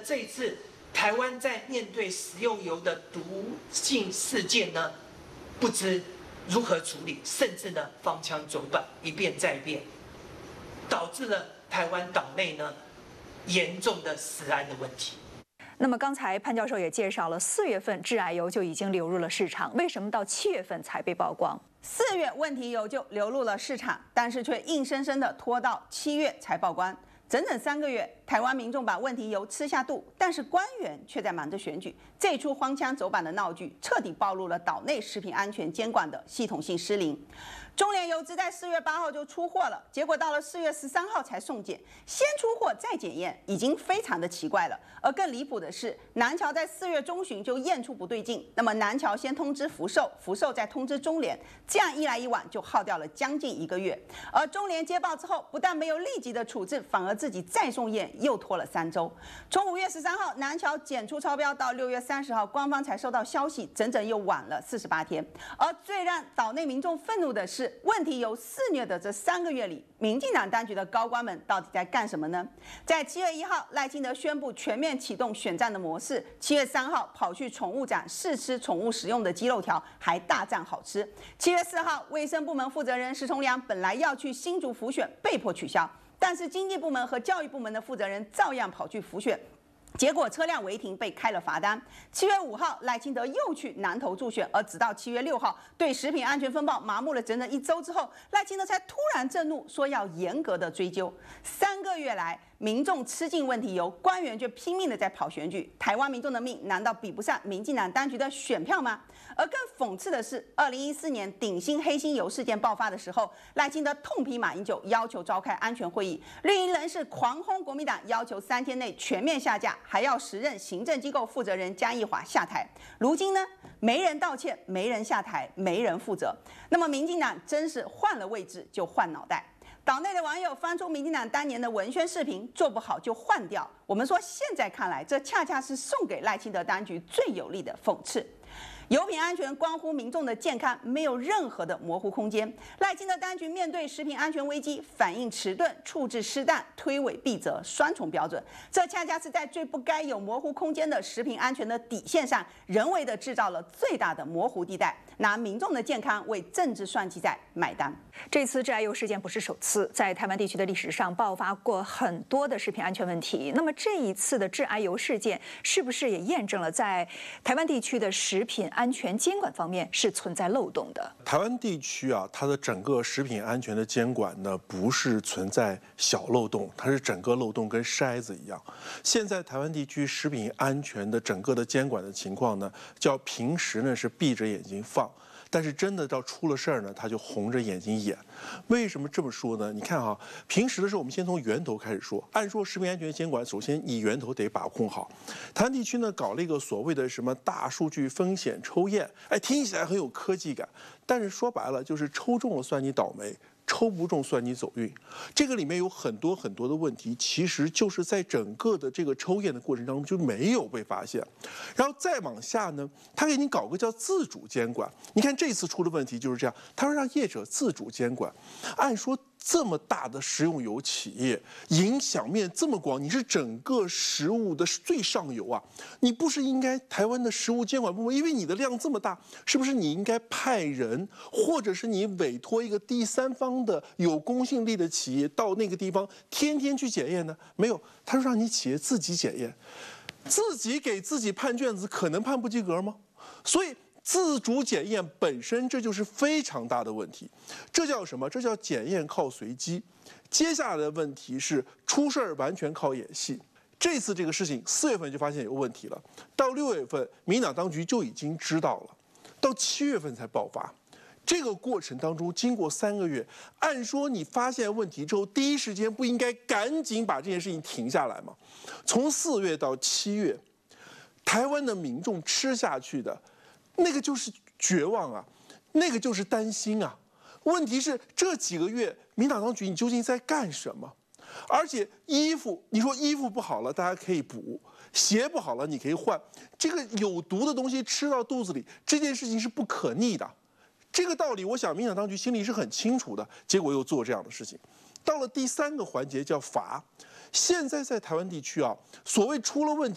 这一次台湾在面对食用油的毒性事件呢，不知如何处理，甚至呢方腔走板，一变再变，导致了台湾岛内呢严重的食安的问题。 那么刚才潘教授也介绍了，4月份致癌油就已经流入了市场，为什么到7月份才被曝光 ？4月问题油就流入了市场，但是却硬生生的拖到7月才曝光。整整3个月，台湾民众把问题油吃下肚，但是官员却在忙着选举。这出荒腔走板的闹剧，彻底暴露了岛内食品安全监管的系统性失灵。中联油资在4月8号就出货了，结果到了4月13号才送检，先出货再检验，已经非常的奇怪了。而更离谱的是，南侨在4月中旬就验出不对劲，那么南侨先通知福寿，福寿再通知中联，这样一来一往就耗掉了将近1个月。而中联接报之后，不但没有立即的处置，反而自己再送验，又拖了3周。从5月13号南侨检出超标到6月30号，官方才收到消息，整整又晚了48天。而最让岛内民众愤怒的是，问题油肆虐的这3个月里，民进党当局的高官们到底在干什么呢？在7月1号，赖清德宣布全面启动选战的模式。7月3号跑去宠物展试吃宠物使用的鸡肉条，还大赞好吃。7月4号，卫生部门负责人石崇良本来要去新竹辅选，被迫取消，但是经济部门和教育部门的负责人照样跑去辅选。结果车辆违停被开了罚单。7月5号，赖清德又去南投助选，而直到7月6号，对食品安全风暴麻木了整整1周之后，赖清德才突然震怒，说要严格的追究。3个月来，民众吃尽问题油，官员却拼命的在跑选举。台湾民众的命难道比不上民进党当局的选票吗？而更讽刺的是，2014年顶新黑心油事件爆发的时候，赖清德痛批马英九，要求召开安全会议，绿营人士狂轰国民党，要求3天内全面下架，还要时任行政机构负责人江宜桦下台。如今呢，没人道歉，没人下台，没人负责。那么民进党真是换了位置就换脑袋。岛内的网友翻出民进党当年的文宣视频，做不好就换掉。我们说现在看来，这恰恰是送给赖清德当局最有力的讽刺。油品安全关乎民众的健康，没有任何的模糊空间。赖清德当局面对食品安全危机，反应迟钝，处置失当，推诿避责，双重标准。这恰恰是在最不该有模糊空间的食品安全的底线上，人为的制造了最大的模糊地带，拿民众的健康为政治算计在买单。 这次致癌油事件不是首次，在台湾地区的历史上爆发过很多的食品安全问题。那么这一次的致癌油事件，是不是也验证了在台湾地区的食品安全监管方面是存在漏洞的？ 台湾地区啊，它的整个食品安全的监管呢，不是存在小漏洞，它是整个漏洞跟筛子一样。现在台湾地区食品安全的整个的监管的情况呢，叫平时呢是闭着眼睛放。但是真的到出了事儿呢，他就红着眼睛演。为什么这么说呢？你看哈，平时的时候我们先从源头开始说。按说食品安全监管，首先你源头得把控好。台湾地区呢搞了一个所谓的什么大数据风险抽验，哎，听起来很有科技感，但是说白了就是抽中了算你倒霉。抽不中算你走运，这个里面有很多很多的问题，其实就是在整个的这个抽验的过程当中就没有被发现。然后再往下呢，他给你搞个叫自主监管。你看这次出的问题就是这样，他说让业者自主监管。按说这么大的食用油企业，影响面这么广，你是整个食物的最上游啊，你不是应该台湾的食物监管部门，因为你的量这么大，是不是你应该派人，或者是你委托一个第三方的有公信力的企业到那个地方天天去检验呢？没有，他说让你企业自己检验，自己给自己判卷子，可能判不及格吗？所以自主检验本身这就是非常大的问题，这叫什么？这叫检验靠随机。接下来的问题是出事儿完全靠演戏。这次这个事情4月份就发现有问题了，到6月份民进党当局就已经知道了，到7月份才爆发。这个过程当中，经过3个月，按说你发现问题之后，第一时间不应该赶紧把这件事情停下来吗？从4月到7月，台湾的民众吃下去的那个就是绝望啊，那个就是担心啊。问题是这几个月，民党当局你究竟在干什么？而且衣服，你说衣服不好了，大家可以补；鞋不好了，你可以换。这个有毒的东西吃到肚子里，这件事情是不可逆的。这个道理，我想民党当局心里是很清楚的，结果又做这样的事情。到了第3个环节叫罚。现在在台湾地区啊，所谓出了问题。